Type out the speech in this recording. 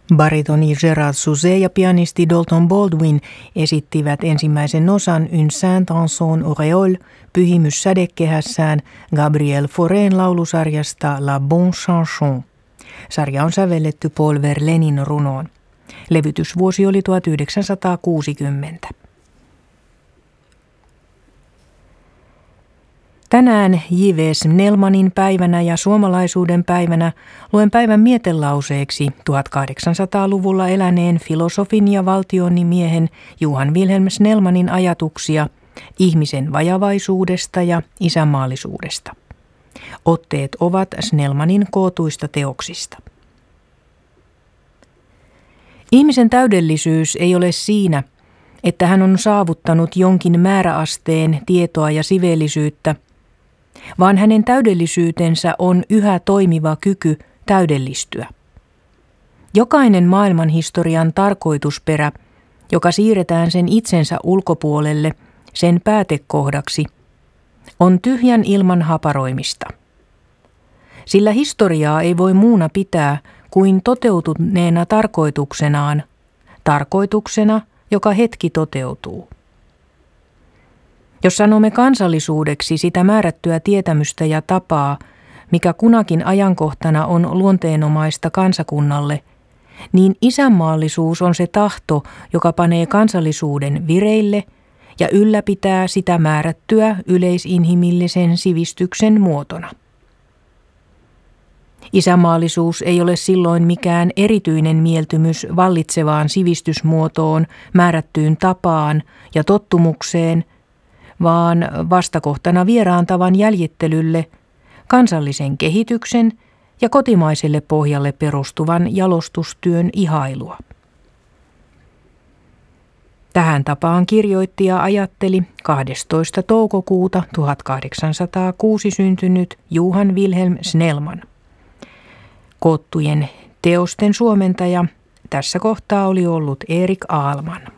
Baritoni Gerard Souzet ja pianisti Dalton Baldwin esittivät ensimmäisen osan Une sainte chanson auréole, pyhimys sädekehässään, Gabriel Faurén laulusarjasta La Bonne Chanson. Sarja on sävelletty Paul Verlainein runoon. Levytysvuosi oli 1960. Tänään J.V. Snellmanin päivänä ja suomalaisuuden päivänä luen päivän mietelauseeksi 1800-luvulla eläneen filosofin ja valtionnimiehen Johann Wilhelm Snellmanin ajatuksia ihmisen vajavaisuudesta ja isänmaallisuudesta. Otteet ovat Snellmanin kootuista teoksista. Ihmisen täydellisyys ei ole siinä, että hän on saavuttanut jonkin määräasteen tietoa ja siveellisyyttä, vaan hänen täydellisyytensä on yhä toimiva kyky täydellistyä. Jokainen maailmanhistorian tarkoitusperä, joka siirretään sen itsensä ulkopuolelle, sen päätekohdaksi, on tyhjän ilman haparoimista. Sillä historiaa ei voi muuna pitää kuin toteutuneena tarkoituksenaan, tarkoituksena, joka hetki toteutuu. Jos sanomme kansallisuudeksi sitä määrättyä tietämystä ja tapaa, mikä kunakin ajankohtana on luonteenomaista kansakunnalle, niin isänmaallisuus on se tahto, joka panee kansallisuuden vireille ja ylläpitää sitä määrättyä yleisinhimillisen sivistyksen muotona. Isänmaallisuus ei ole silloin mikään erityinen mieltymys vallitsevaan sivistysmuotoon, määrättyyn tapaan ja tottumukseen, vaan vastakohtana vieraantavan jäljittelylle, kansallisen kehityksen ja kotimaiselle pohjalle perustuvan jalostustyön ihailua. Tähän tapaan kirjoitti ja ajatteli 12. toukokuuta 1806 syntynyt Johann Wilhelm Snellman. Koottujen teosten suomentaja tässä kohtaa oli ollut Erik Aalman.